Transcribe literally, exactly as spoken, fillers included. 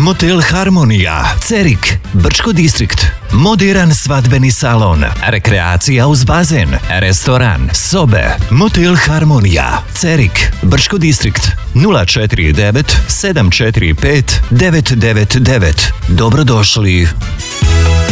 Motel Harmonija, Cerik, Brčko distrikt, moderan svadbeni salon, rekreacija uz bazen, restoran, sobe. Motel Harmonija, Cerik, Brčko distrikt, nula četiri devet sedam četiri pet devet devet devet. Dobrodošli.